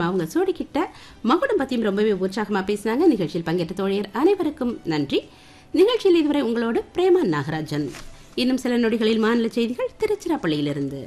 அவங்க சூடிக்கிட்ட மகுடம் பத்தியும் ரொம்பவே உற்சாகமா பேசினாங்க. நிகழ்ச்சியில் பங்கேற்ற தோழியர் அனைவருக்கும் நன்றி. நிகழ்ச்சியில் இதுவரை உங்களோடு பிரேமா நாகராஜன். இன்னும் சில நொடிகளில் மாநில செய்திகள் திருச்சிராப்பள்ளியிலிருந்து.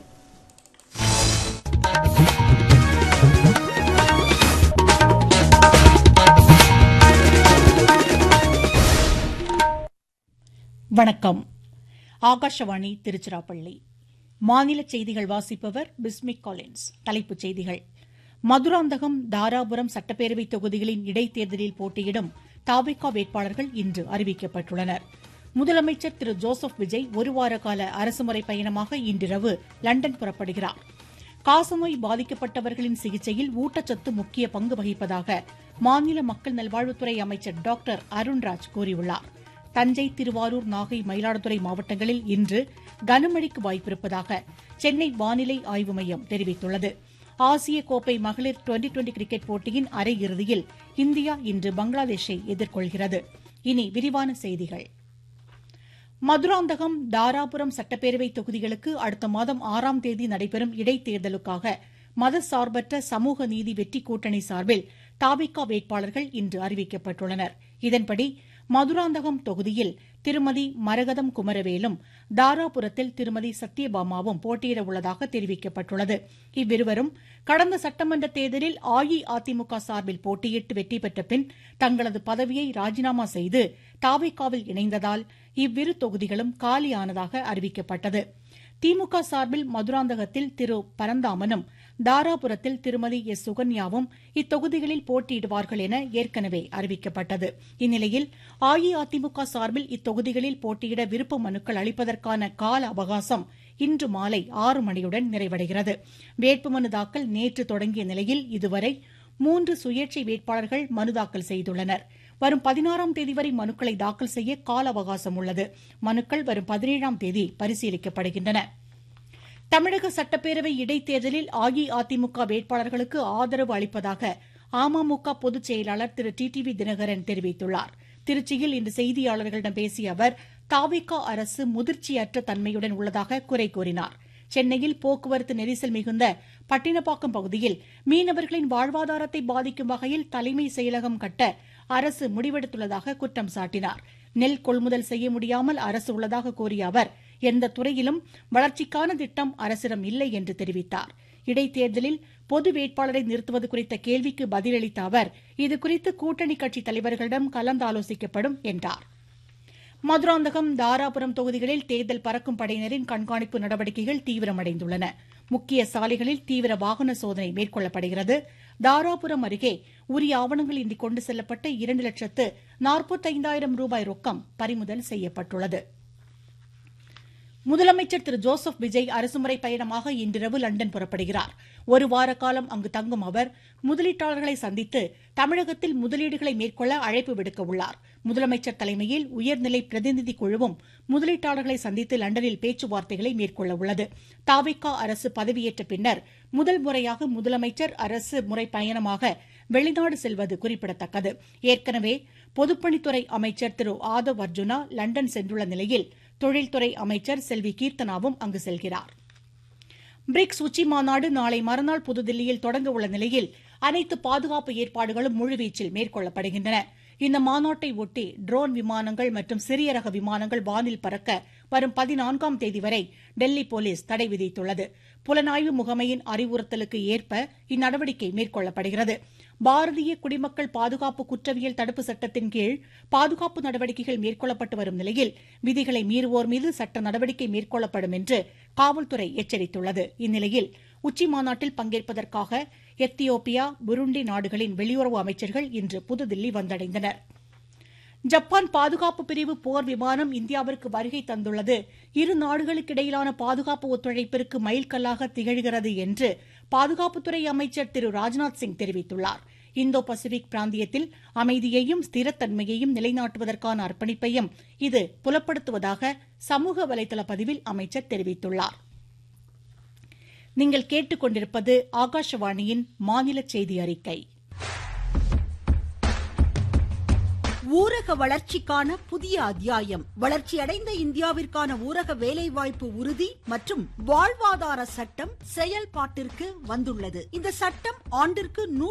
வணக்கம். ஆகாஷவாணி திருச்சிராப்பள்ளி. மாநில செய்திகள் வாசிப்பவர் பிஸ்மிக் காலின்ஸ். தலைப்புச் செய்திகள். மதுராந்தகம், தாராபுரம் சட்டப்பேரவை தொகுதிகளின் இடைத்தேர்தலில் போட்டியிடும் தவிக வேட்பாளர்கள் இன்று அறிவிக்கப்பட்டுள்ளனர். முதலமைச்சர் திரு ஜோசப் விஜய் ஒருவார கால அரசுமுறை பயணமாக இன்றிரவு லண்டன் புறப்படுகிறார். காசநோய் பாதிக்கப்பட்டவர்களின் சிகிச்சையில் ஊட்டச்சத்து முக்கிய பங்கு வகிப்பதாக மாநில மக்கள் நல்வாழ்வுத்துறை அமைச்சர் டாக்டர் அருண்ராஜ் கூறியுள்ளார். தஞ்சை, திருவாரூர், நாகை, மயிலாடுதுறை மாவட்டங்களில் இன்று கனமழைக்கு வாய்ப்பிருப்பதாக சென்னை வானிலை ஆய்வு மையம் தெரிவித்துள்ளது. ஆசிய கோப்பை மகளிர் டுவெண்டி கிரிக்கெட் போட்டியின் அரையிறுதியில் இந்தியா இன்று பங்களாதேஷை எதிர்கொள்கிறது. இனி விரிவான செய்திகள். மதுராந்தகம், தாராபுரம் சட்டப்பேரவை தொகுதிகளுக்கு அடுத்த மாதம் 6ஆம் தேதி நடைபெறும் இடைத்தேர்தலுக்காக மதசார்பற்ற சமூக நீதி வெற்றி கூட்டணி சார்பில் தவிக வேட்பாளர்கள் இன்று அறிவிக்கப்பட்டுள்ளனர். இதன்படி மதுராந்தகம் தொகுதியில் திருமதி மரகதம் குமரவேலும், தாராபுரத்தில் திருமதி சத்யபாமாவும் போட்டியிட உள்ளதாக தெரிவிக்கப்பட்டுள்ளது. இவ்விருவரும் கடந்த சட்டமன்ற தேர்தலில் அஇஅதிமுக சார்பில் போட்டியிட்டு வெற்றி பெற்ற பின் தங்களது பதவியை ராஜினாமா செய்து தவிகவில் இணைந்ததால் இவ்விரு தொகுதிகளும் காலியானதாக அறிவிக்கப்பட்டது. திமுக சார்பில் மதுராந்தகத்தில் திரு பரந்தாமனும், தாராபுரத்தில் திருமதி எஸ் சுகன்யாவும் இத்தொகுதிகளில் போட்டியிடுவார்கள் என ஏற்கனவே அறிவிக்கப்பட்டது. இந்நிலையில் அஇஅதிமுக சார்பில் இத்தொகுதிகளில் போட்டியிட விருப்ப மனுக்கள் அளிப்பதற்கான கால அவகாசம் இன்று மாலை 6 மணியுடன் நிறைவடைகிறது. வேட்புமனு தாக்கல் நேற்று தொடங்கிய நிலையில் இதுவரை 3 சுயேட்சை வேட்பாளர்கள் மனு தாக்கல் செய்துள்ளனர். வரும் 16ஆம் தேதி வரை மனுக்களை தாக்கல் செய்ய கால அவகாசம் உள்ளது. மனுக்கள் வரும் 17ஆம் தேதி பரிசீலிக்கப்படுகின்றன. தமிழக சட்டப்பேரவை இடைத்தேர்தலில் அஇஅதிமுக வேட்பாளர்களுக்கு ஆதரவு அளிப்பதாக அமமுக பொதுச் செயலாளர் திரு டிடிவி தினகரன் தெரிவித்துள்ளார். திருச்சியில் இன்று செய்தியாளர்களிடம் பேசிய அவர் தவிக அரசு முதிர்ச்சியற்ற தன்மையுடன் உள்ளதாக குறை கூறினார். சென்னையில் போக்குவரத்து நெரிசல் மிகுந்த பட்டினப்பாக்கம் பகுதியில் மீனவர்களின் வாழ்வாதாரத்தை பாதிக்கும் வகையில் தலைமை செயலகம் கட்ட அரசு முடிவெடுத்துள்ளதாக குற்றம் சாட்டினார். நெல் கொள்முதல் செய்ய முடியாமல் அரசு உள்ளதாக கூறிய அவர் எந்த துறையிலும் வளர்ச்சிக்கான திட்டம் அரசிடம் இல்லை என்று தெரிவித்தார். இடைத்தேர்தலில் பொது வேட்பாளரை நிறுத்துவது குறித்த கேள்விக்கு பதிலளித்த அவர் இதுகுறித்து கூட்டணி கட்சித் தலைவர்களிடம் கலந்தாலோசிக்கப்படும் என்றார். மதுராந்தகம், தாராபுரம் தொகுதிகளில் தேர்தல் பறக்கும் படையினரின் கண்காணிப்பு நடவடிக்கைகள் தீவிரமடைந்துள்ளன. முக்கிய சாலைகளில் தீவிர வாகன சோதனை மேற்கொள்ளப்படுகிறது. தாராபுரம் அருகே உரிய ஆவணங்கள் இன்றி கொண்டு செல்லப்பட்ட 2,45,000 ரூபாய் ரொக்கம் பறிமுதல் செய்யப்பட்டுள்ளது. முதலமைச்சர் திரு ஜோசப் விஜய் அரசுமுறை பயணமாக இன்றிரவு லண்டன் புறப்படுகிறார். ஒரு வார காலம் அங்கு தங்கும் அவர் முதலீட்டாளர்களை சந்தித்து தமிழகத்தில் முதலீடுகளை மேற்கொள்ள அழைப்பு விடுக்க உள்ளார். முதலமைச்சர் தலைமையில் உயர்நிலை பிரதிநிதி குழுவும் முதலீட்டாளர்களை சந்தித்து லண்டனில் பேச்சுவார்த்தைகளை மேற்கொள்ள உள்ளது. தவிக அரசு பதவியேற்ற பின்னர் முதல் முறையாக முதலமைச்சர் அரசு முறை பயணமாக வெளிநாடு செல்வது குறிப்பிடத்தக்கது. ஏற்கனவே பொதுப்பணித்துறை அமைச்சர் திரு ஆதவ் அர்ஜுனா லண்டன் சென்றுள்ள நிலையில் தொழில்துறை அமைச்சர் செல்வி கீர்த்தனாவும் அங்கு செல்கிறார். பிரிக்ஸ் உச்சிமாநாடு நாளை மறுநாள் புதுதில்லியில் தொடங்க உள்ள நிலையில் அனைத்து பாதுகாப்பு ஏற்பாடுகளும் முழுவீச்சில் மேற்கொள்ளப்படுகின்றன. இந்த மாநாட்டை ஒட்டி ட்ரோன் விமானங்கள் மற்றும் சிறிய ரக விமானங்கள் வானில் பறக்க வரும் 14ஆம் தேதி வரை டெல்லி போலீஸ் தடை விதித்துள்ளது. புலனாய்வு முகமையின் அறிவுறுத்தலுக்கு ஏற்ப இந்நடவடிக்கை மேற்கொள்ளப்படுகிறது. பாரதிய குடிமக்கள் பாதுகாப்பு குற்றவியல் தடுப்பு சட்டத்தின் கீழ் பாதுகாப்பு நடவடிக்கைகள் மேற்கொள்ளப்பட்டு வரும் நிலையில் விதிகளை மீறுவோர் மீது சட்ட நடவடிக்கை மேற்கொள்ளப்படும் என்று காவல்துறை எச்சரித்துள்ளது. இந்நிலையில் உச்சிமாநாட்டில் பங்கேற்பதற்காக எத்தியோப்பியா, புருண்டி நாடுகளின் வெளியுறவு அமைச்சர்கள் இன்று புதுதில்லி வந்தடைந்தனர். ஜப்பான் பாதுகாப்பு பிரிவு போர் விமானம் இந்தியாவிற்கு வருகை தந்துள்ளது இரு நாடுகளுக்கிடையிலான பாதுகாப்பு ஒத்துழைப்பிற்கு மைல்கல்லாக திகழ்கிறது என்று பாதுகாப்புத்துறை அமைச்சர் திரு ராஜ்நாத் சிங் தெரிவித்துள்ளார். இந்தோ பசிபிக் பிராந்தியத்தில் அமைதியையும் ஸ்திரத்தன்மையையும் நிலைநாட்டுவதற்கான அர்ப்பணிப்பையும் இது புலப்படுத்துவதாக சமூக வலைதள பதிவில் அமைச்சர் தெரிவித்துள்ளார். நீங்கள் கேட்டுக்கொண்டிருப்பது ஆகாஷவாணியின் மாநில செய்தி அறிக்கை. ஊரக வளர்ச்சிக்கான புதிய அத்தியாயம். வளர்ச்சியடைந்த இந்தியாவிற்கான ஊரக வேலைவாய்ப்பு உறுதி மற்றும் வாழ்வாதார சட்டம் செயல்பாட்டிற்கு வந்துள்ளது. இந்த சட்டம் ஆண்டிற்கு